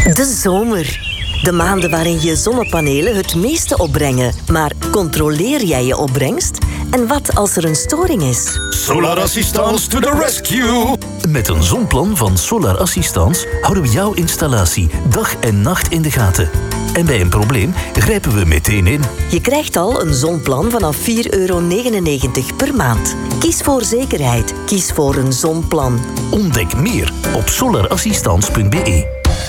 De zomer. De maanden waarin je zonnepanelen het meeste opbrengen. Maar controleer jij je opbrengst? En wat als er een storing is? Solar Assistance to the rescue! Met een zonplan van Solar Assistance houden we jouw installatie dag en nacht in de gaten. En bij een probleem grijpen we meteen in. Je krijgt al een zonplan vanaf €4,99 per maand. Kies voor zekerheid. Kies voor een zonplan. Ontdek meer op solarassistance.be.